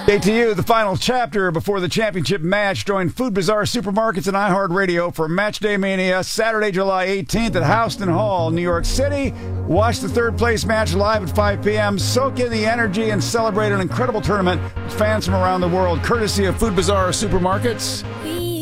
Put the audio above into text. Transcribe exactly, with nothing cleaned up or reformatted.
Day to you, the final chapter before the championship match. Join Food Bazaar Supermarkets and iHeartRadio for Match Day Mania, Saturday, July eighteenth at Houston Hall, New York City. Watch the third place match live at five p.m. Soak in the energy and celebrate an incredible tournament with fans from around the world, courtesy of Food Bazaar Supermarkets.